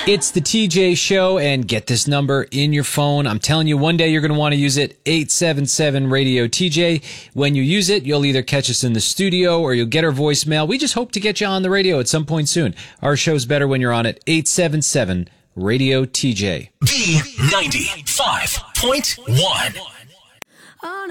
It's the TJ Show, and get this number in your phone. I'm telling you, one day you're going to want to use it, 877-RADIO-TJ. When you use it, you'll either catch us in the studio or you'll get our voicemail. We just hope to get you on the radio at some point soon. Our show's better when you're on it, 877-RADIO-TJ. B95.1.